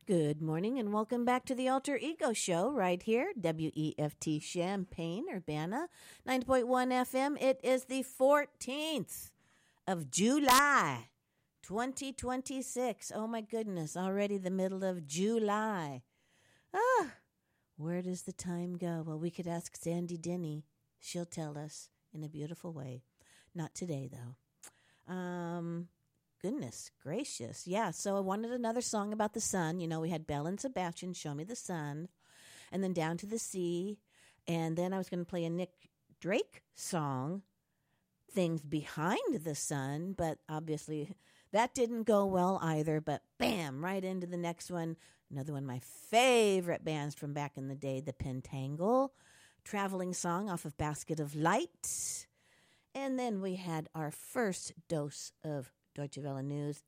Good morning and welcome back to the Alter Ego Show right here, WEFT Champaign, Urbana, 9.1 FM. It is the 14th of July, 2026. Oh my goodness, already the middle of July. Where does the time go? Well, we could ask Sandy Denny. She'll tell us in a beautiful way. Not today, though. Goodness gracious. Yeah, so I wanted another song about the sun. You know, we had Belle and Sebastian, Show Me the Sun, and then Down to the Sea. And then I was going to play a Nick Drake song, Things Behind the Sun, but obviously that didn't go well either. But bam, right into the next one. Another one of my favorite bands from back in the day, the Pentangle, traveling song off of Basket of Light. And then we had our first dose of Deutsche Welle News.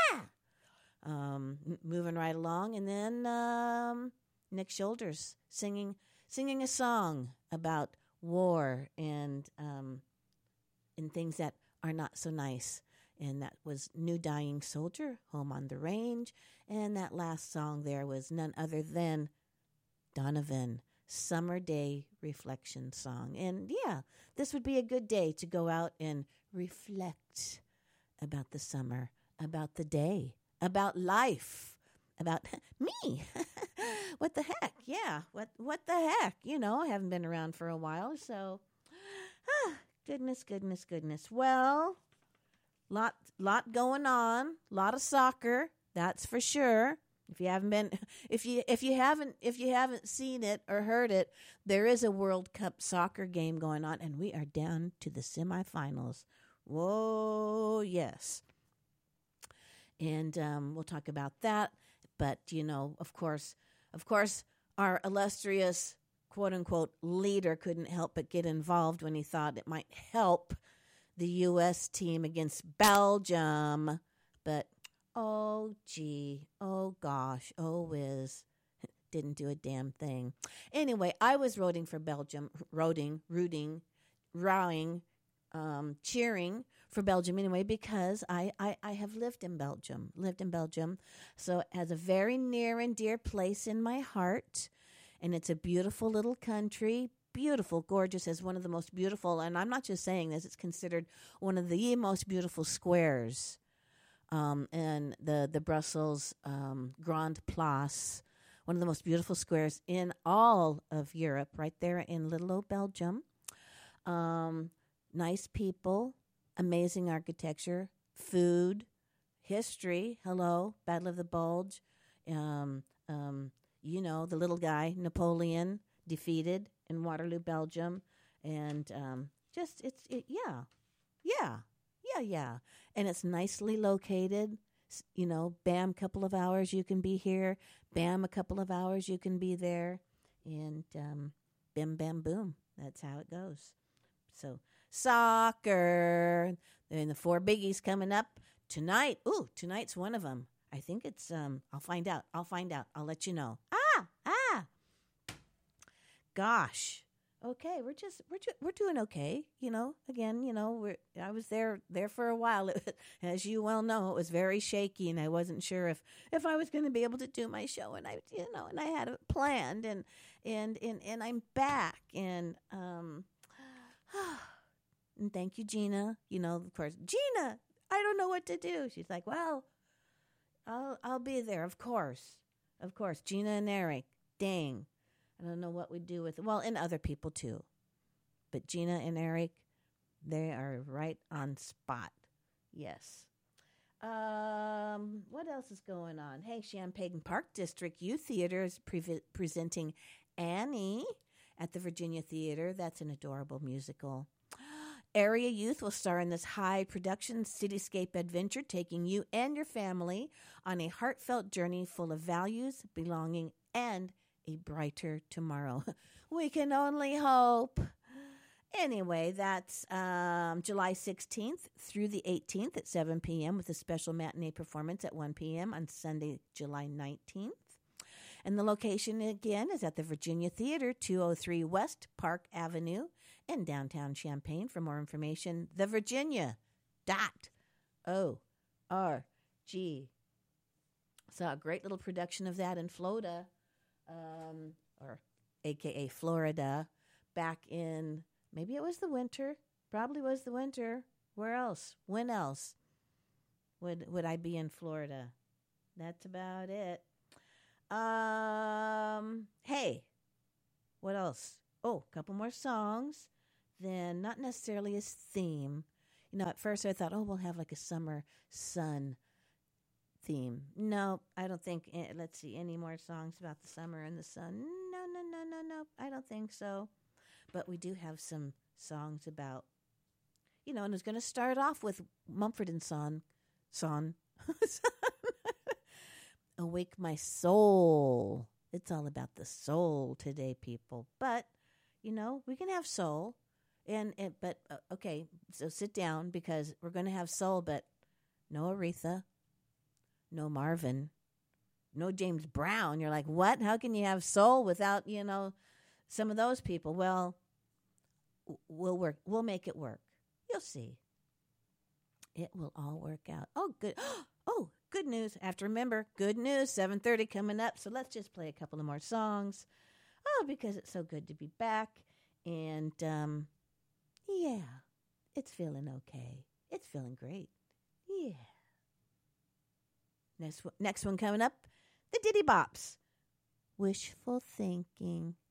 Moving right along, and then Nick Shoulders singing a song about war and things that are not so nice. And that was New Dying Soldier, Home on the Range. And that last song there was none other than Donovan, Summer Day Reflection Song. And yeah, this would be a good day to go out and reflect about the summer, about the day, about life, about me. What the heck? Yeah, what the heck? You know, I haven't been around for a while, so goodness. Well, lot going on, lot of soccer, that's for sure. If you haven't seen it or heard it, there is a World Cup soccer game going on, and we are down to the semifinals. Whoa, yes. And we'll talk about that. But, you know, of course, our illustrious, quote-unquote, leader couldn't help but get involved when he thought it might help the U.S. team against Belgium. But, oh, gee, oh, gosh, oh, whiz, didn't do a damn thing. Anyway, I was rooting for Belgium, cheering for Belgium anyway, because I have lived in Belgium. So it has a very near and dear place in my heart. And it's a beautiful little country, beautiful, gorgeous, as one of the most beautiful, and I'm not just saying this, it's considered one of the most beautiful squares. And the Brussels Grand Place, one of the most beautiful squares in all of Europe, right there in little old Belgium. Nice people, amazing architecture, food, history. Hello, Battle of the Bulge. You know, the little guy, Napoleon, defeated in Waterloo, Belgium. And yeah. And it's nicely located. You know, bam, couple of hours you can be here. Bam, a couple of hours you can be there. And bim, bam, boom. That's how it goes. So soccer. And the four biggies coming up tonight. Ooh, tonight's one of them. I think it's, I'll find out. I'll let you know. Gosh. Okay, we're doing okay. You know, again, you know, I was there for a while. As you well know, it was very shaky, and I wasn't sure if I was going to be able to do my show, and I had it planned, and I'm back, and thank you, Gina. You know, of course, Gina, I don't know what to do. She's like, well, I'll be there, of course, Gina and Eric. Dang. I don't know what we do with it. Well, and other people too. But Gina and Eric, they are right on spot. Yes. What else is going on? Hey, Champaign Park District Youth Theater is presenting Annie at the Virginia Theater. That's an adorable musical. Area youth will star in this high-production cityscape adventure, taking you and your family on a heartfelt journey full of values, belonging, and a brighter tomorrow. We can only hope. Anyway, that's July 16th through the 18th at 7 p.m. with a special matinee performance at 1 p.m. on Sunday, July 19th. And the location, again, is at the Virginia Theater, 203 West Park Avenue in downtown Champaign. For more information, thevirginia.org. Saw a great little production of that in Florida, or AKA Florida, back in, maybe it was the winter. Probably was the winter. Where else? When else would I be in Florida? That's about it. Hey, what else? Oh, a couple more songs. Then not necessarily a theme. At first I thought, oh, we'll have like a summer sun theme. No, I don't think. Let's see, any more songs about the summer and the sun? No, no, no, no, no. I don't think so. But we do have some songs about, and it's going to start off with Mumford and Son. Awake My Soul. It's all about the soul today, people. But, we can have soul. Okay, so sit down because we're going to have soul, but no Aretha, no Marvin, no James Brown. You're like, what? How can you have soul without, some of those people? Well, we'll work. We'll make it work. You'll see. It will all work out. Oh, good. Oh, good news. I have to remember, good news, 7:30 coming up. So let's just play a couple of more songs. Oh, because it's so good to be back. And, yeah, it's feeling okay. It's feeling great. Yeah. Next one coming up, the Diddy Bops. Wishful Thinking.